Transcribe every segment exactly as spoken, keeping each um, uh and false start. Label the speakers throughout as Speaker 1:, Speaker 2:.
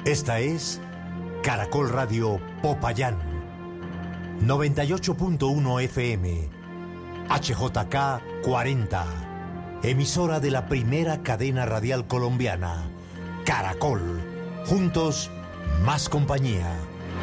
Speaker 1: Esta es Caracol Radio Popayán, noventa y ocho punto uno F M, H J K cuarenta, emisora de la primera cadena radial colombiana, Caracol. Juntos, más compañía.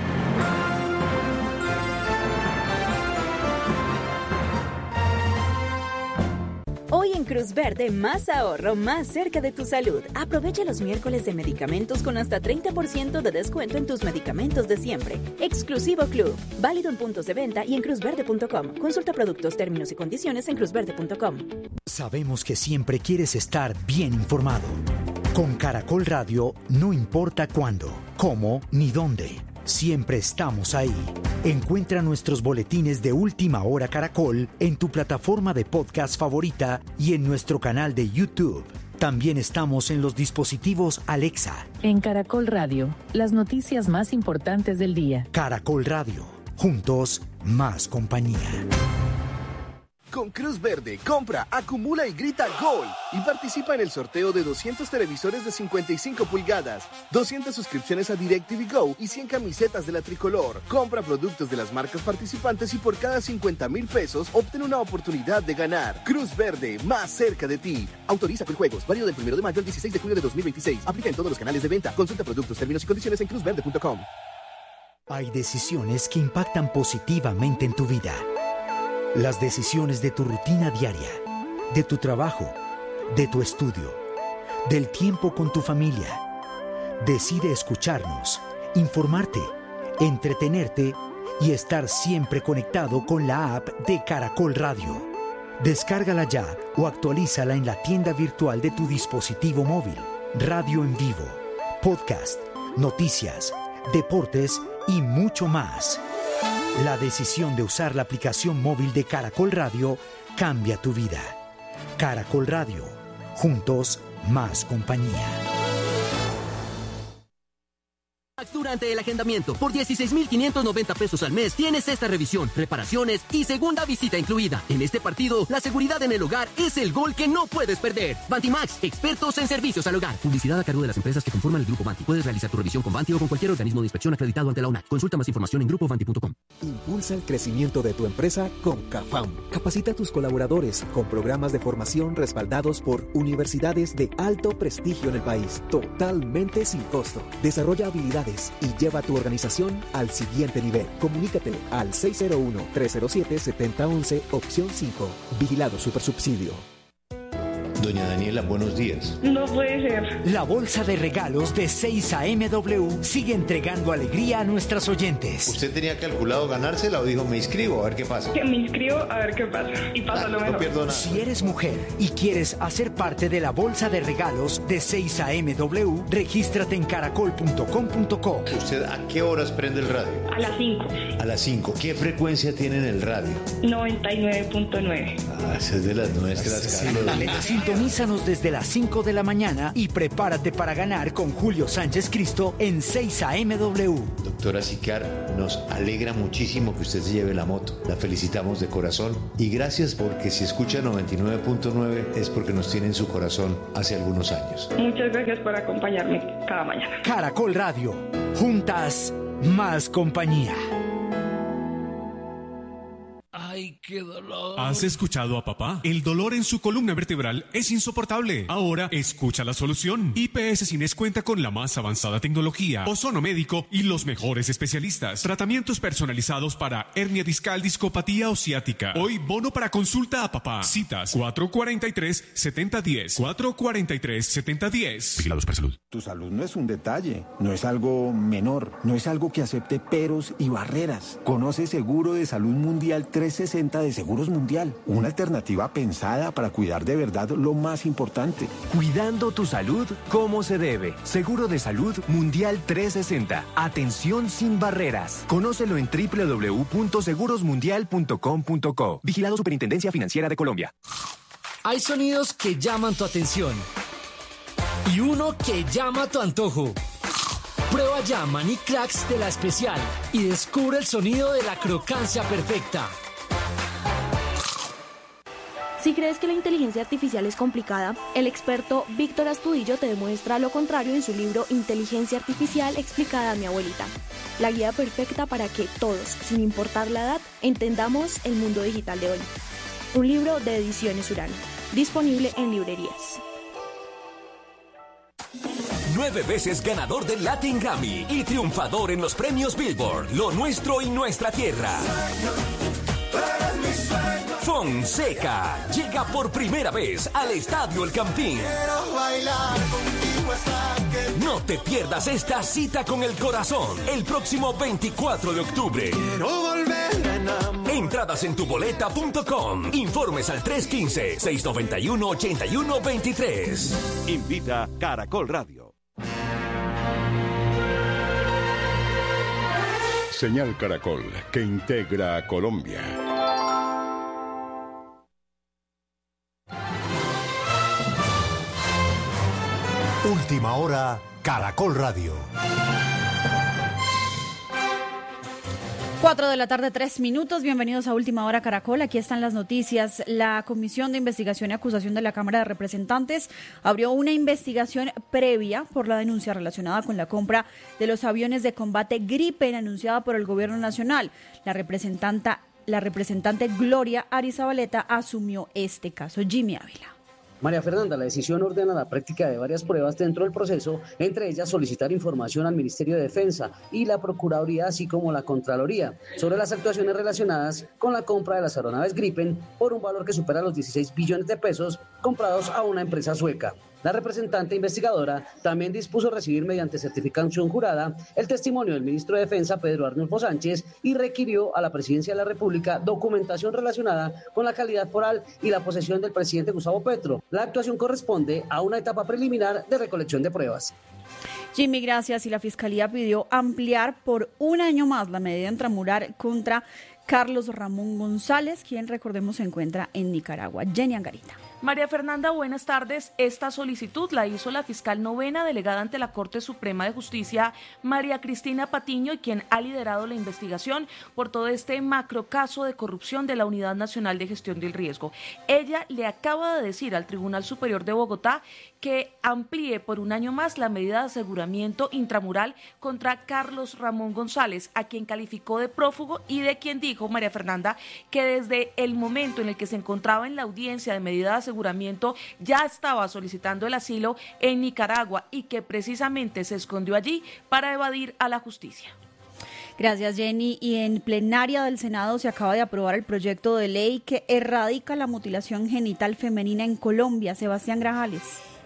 Speaker 2: Hoy en Cruz Verde, más ahorro, más cerca de tu salud. Aprovecha los miércoles de medicamentos con hasta treinta por ciento de descuento en tus medicamentos de siempre. Exclusivo Club. Válido en puntos de venta y en cruz verde punto com. Consulta productos, términos y condiciones en cruz verde punto com.
Speaker 3: Sabemos que siempre quieres estar bien informado. Con Caracol Radio, no importa cuándo, cómo ni dónde. Siempre estamos ahí. Encuentra nuestros boletines de Última Hora Caracol en tu plataforma de podcast favorita y en nuestro canal de YouTube. También estamos en los dispositivos Alexa.
Speaker 4: En Caracol Radio, las noticias más importantes del día.
Speaker 3: Caracol Radio. Juntos, más compañía.
Speaker 5: Con Cruz Verde, compra, acumula y grita ¡Gol! Y participa en el sorteo de doscientos televisores de cincuenta y cinco pulgadas, doscientas suscripciones a DirecTV Go y cien camisetas de la tricolor. Compra productos de las marcas participantes y por cada cincuenta mil pesos obtén una oportunidad de ganar. Cruz Verde, más cerca de ti. Autoriza con juegos, válido del primero de mayo al dieciséis de junio de dos mil veintiséis. Aplica en todos los canales de venta. Consulta productos, términos y condiciones en cruz verde punto com.
Speaker 3: Hay decisiones que impactan positivamente en tu vida. Las decisiones de tu rutina diaria, de tu trabajo, de tu estudio, del tiempo con tu familia. Decide escucharnos, informarte, entretenerte y estar siempre conectado con la app de Caracol Radio. Descárgala ya o actualízala en la tienda virtual de tu dispositivo móvil. Radio en vivo, podcast, noticias, deportes y mucho más. La decisión de usar la aplicación móvil de Caracol Radio cambia tu vida. Caracol Radio. Juntos, más compañía.
Speaker 6: Durante el agendamiento, por dieciséis mil quinientos noventa pesos al mes, tienes esta revisión, reparaciones y segunda visita incluida. En este partido, la seguridad en el hogar es el gol que no puedes perder. Bantimax, expertos en servicios al hogar. Publicidad a cargo de las empresas que conforman el Grupo Banti. Puedes realizar tu revisión con Banti o con cualquier organismo de inspección acreditado ante la ONAC. Consulta más información en grupo banti punto com.
Speaker 7: Impulsa el crecimiento de tu empresa con CAFAM. Capacita a tus colaboradores con programas de formación respaldados por universidades de alto prestigio en el país, totalmente sin costo. Desarrolla habilidades y lleva tu organización al siguiente nivel. Comunícate al seis cero uno, tres cero siete, siete cero uno uno, opción cinco. Vigilado Supersubsidio.
Speaker 8: Doña Daniela, buenos días.
Speaker 9: No puede ser.
Speaker 3: La bolsa de regalos de seis A M W sigue entregando alegría a nuestras oyentes.
Speaker 8: ¿Usted tenía calculado ganársela o dijo me inscribo a ver qué pasa?
Speaker 9: Que me inscribo a ver qué pasa. Y pasa ah, lo mejor.
Speaker 8: No pierdo nada.
Speaker 3: Si eres mujer y quieres hacer parte de la bolsa de regalos de seis A M W, regístrate en caracol punto com punto co.
Speaker 8: ¿Usted a qué horas prende el radio?
Speaker 9: A las cinco.
Speaker 8: A las cinco. ¿Qué frecuencia tiene en el radio?
Speaker 9: noventa y nueve punto nueve.
Speaker 8: Ah, esa es de las nuestras, Carlos.
Speaker 3: Sintonízanos desde las cinco de la mañana y prepárate para ganar con Julio Sánchez Cristo en seis A M W.
Speaker 8: Doctora Sicar, nos alegra muchísimo que usted se lleve la moto. La felicitamos de corazón y gracias porque si escucha noventa y nueve punto nueve es porque nos tiene en su corazón hace algunos años.
Speaker 9: Muchas gracias por acompañarme cada mañana.
Speaker 3: Caracol Radio. Juntas, más compañía.
Speaker 10: ¡Ay, qué dolor! ¿Has escuchado a papá? El dolor en su columna vertebral es insoportable. Ahora escucha la solución. I P S Cines cuenta con la más avanzada tecnología, ozono médico y los mejores especialistas. Tratamientos personalizados para hernia discal, discopatía o ciática. Hoy bono para consulta a papá. Citas cuatro cuatro tres, siete cero uno cero. cuatro cuatro tres, siete cero uno cero. Vigilados para salud.
Speaker 11: Tu salud no es un detalle, no es algo menor, no es algo que acepte peros y barreras. Conoce Seguro de Salud Mundial trescientos sesenta de Seguros Mundial, una alternativa pensada para cuidar de verdad lo más importante.
Speaker 12: Cuidando tu salud como se debe. Seguro de Salud Mundial trescientos sesenta. Atención sin barreras. Conócelo en doble u doble u doble u punto seguros mundial punto com punto co. Vigilado Superintendencia Financiera de Colombia.
Speaker 13: Hay sonidos que llaman tu atención y uno que llama tu antojo. Prueba ya Maní Cracks de La Especial y descubre el sonido de la crocancia perfecta.
Speaker 14: Si crees que la inteligencia artificial es complicada, el experto Víctor Astudillo te demuestra lo contrario en su libro Inteligencia Artificial explicada a mi abuelita. La guía perfecta para que todos, sin importar la edad, entendamos el mundo digital de hoy. Un libro de Ediciones Urano, disponible en librerías.
Speaker 15: Nueve veces ganador del Latin Grammy y triunfador en los premios Billboard, Lo Nuestro y Nuestra Tierra. Fonseca llega por primera vez al Estadio El Campín. No te pierdas esta cita con el corazón el próximo veinticuatro de octubre. Entradas en tuboleta punto com. Informes al tres uno cinco, seis nueve uno, ocho uno dos tres.
Speaker 16: Invita Caracol Radio.
Speaker 17: Señal Caracol, que integra a Colombia.
Speaker 1: Última hora, Caracol Radio.
Speaker 18: Cuatro de la tarde, tres minutos. Bienvenidos a Última Hora Caracol. Aquí están las noticias. La Comisión de Investigación y Acusación de la Cámara de Representantes abrió una investigación previa por la denuncia relacionada con la compra de los aviones de combate Gripen anunciada por el Gobierno Nacional. La representante, la representante Gloria Arizabaleta asumió este caso. Jimmy Ávila.
Speaker 19: María Fernanda, la decisión ordena la práctica de varias pruebas dentro del proceso, entre ellas solicitar información al Ministerio de Defensa y la Procuraduría, así como la Contraloría, sobre las actuaciones relacionadas con la compra de las aeronaves Gripen por un valor que supera los dieciséis billones de pesos comprados a una empresa sueca. La representante investigadora también dispuso recibir mediante certificación jurada el testimonio del ministro de Defensa, Pedro Arnulfo Sánchez, y requirió a la Presidencia de la República documentación relacionada con la calidad foral y la posesión del presidente Gustavo Petro. La actuación corresponde a una etapa preliminar de recolección de pruebas.
Speaker 18: Jimmy, gracias. Y la Fiscalía pidió ampliar por un año más la medida intramural contra Carlos Ramón González, quien, recordemos, se encuentra en Nicaragua. Jenny Angarita.
Speaker 20: María Fernanda, buenas tardes. Esta solicitud la hizo la fiscal novena delegada ante la Corte Suprema de Justicia, María Cristina Patiño, y quien ha liderado la investigación por todo este macrocaso de corrupción de la Unidad Nacional de Gestión del Riesgo. Ella le acaba de decir al Tribunal Superior de Bogotá que amplíe por un año más la medida de aseguramiento intramural contra Carlos Ramón González, a quien calificó de prófugo y de quien dijo, María Fernanda, que desde el momento en el que se encontraba en la audiencia de medida de aseguramiento ya estaba solicitando el asilo en Nicaragua y que precisamente se escondió allí para evadir a la justicia.
Speaker 18: Gracias, Jenny. Y en plenaria del Senado se acaba de aprobar el proyecto de ley que erradica la mutilación genital femenina en Colombia. Sebastián Grajales.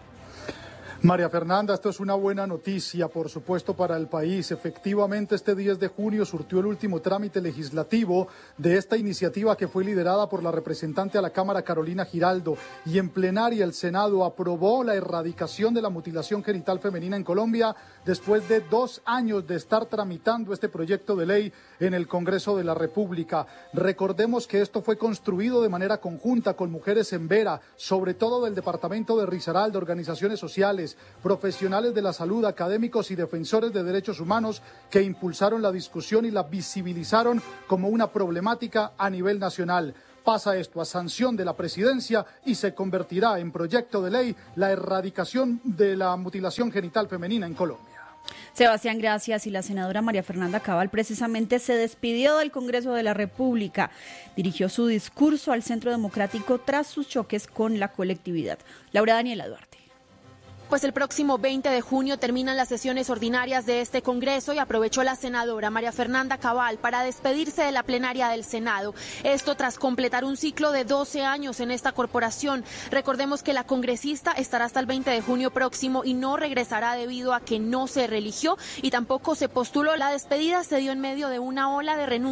Speaker 21: María Fernanda, esto es una buena noticia, por supuesto, para el país. Efectivamente, este diez de junio surtió el último trámite legislativo de esta iniciativa que fue liderada por la representante a la Cámara, Carolina Giraldo, y en plenaria el Senado aprobó la erradicación de la mutilación genital femenina en Colombia después de dos años de estar tramitando este proyecto de ley en el Congreso de la República. Recordemos que esto fue construido de manera conjunta con mujeres en Vera, sobre todo del departamento de Risaralda, organizaciones sociales, profesionales de la salud, académicos y defensores de derechos humanos que impulsaron la discusión y la visibilizaron como una problemática a nivel nacional. Pasa esto a sanción de la presidencia y se convertirá en proyecto de ley la erradicación de la mutilación genital femenina en Colombia.
Speaker 18: Sebastián, gracias. Y la senadora María Fernanda Cabal precisamente se despidió del Congreso de la República. Dirigió su discurso al Centro Democrático tras sus choques con la colectividad. Laura Daniela Duarte.
Speaker 22: Pues el próximo veinte de junio terminan las sesiones ordinarias de este Congreso y aprovechó la senadora María Fernanda Cabal para despedirse de la plenaria del Senado. Esto tras completar un ciclo de doce años en esta corporación. Recordemos que la congresista estará hasta el veinte de junio próximo y no regresará debido a que no se reeligió y tampoco se postuló. La despedida se dio en medio de una ola de renuncias